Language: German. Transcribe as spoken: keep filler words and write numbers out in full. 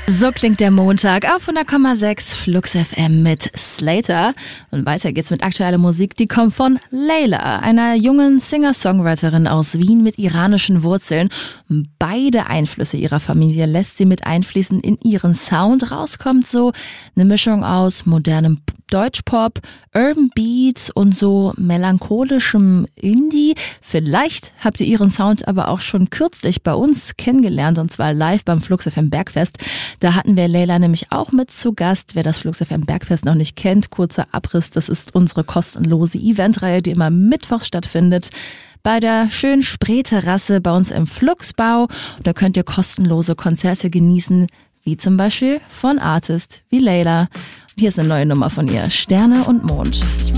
So klingt der Montag auf hundert Komma sechs Flux F M mit Slater. Und weiter geht's mit aktueller Musik, die kommt von Layla, einer jungen Singer-Songwriterin aus Wien mit iranischen Wurzeln. Beide Einflüsse ihrer Familie lässt sie mit einfließen in ihren Sound. Rauskommt so eine Mischung aus modernem Deutschpop, Urban Beats und so melancholischem Indie. Vielleicht habt ihr ihren Sound aber auch schon kürzlich bei uns kennengelernt, und zwar live beim Flux F M Bergfest. Da hatten wir Layla nämlich auch mit zu Gast. Wer das Flux F M Bergfest noch nicht kennt, kurzer Abriss, das ist unsere kostenlose Eventreihe, die immer mittwochs stattfindet. Bei der schönen Spreeterrasse bei uns im Fluxbau. Da könnt ihr kostenlose Konzerte genießen, wie zum Beispiel von Artist wie Layla. Hier ist eine neue Nummer von ihr, Sterne und Mond.